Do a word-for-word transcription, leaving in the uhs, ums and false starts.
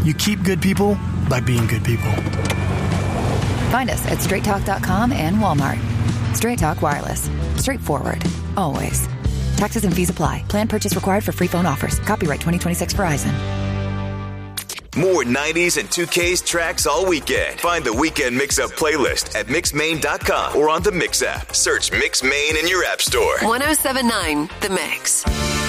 You keep good people by being good people. Find us at straight talk dot com and Walmart. Straight Talk Wireless. Straightforward. Always. Taxes and fees apply. Plan purchase required for free phone offers. Copyright twenty twenty-six Verizon. More nineties and two K's tracks all weekend. Find the Weekend Mix-Up playlist at mix main dot com or on the Mix app. Search Mix Main in your app store. one oh seven point nine The Mix.